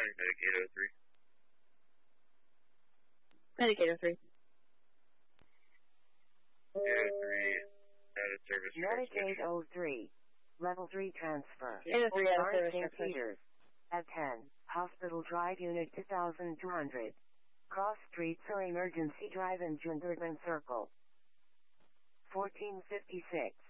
Medicaid 03. Medicaid 03. 03, out of service. Medicaid 03. Level 3 transfer. 803 out of Orange service. St. Peters. At 10. Hospital Drive Unit 2200. Cross Streets or Emergency Drive in Junderman Circle. 1456.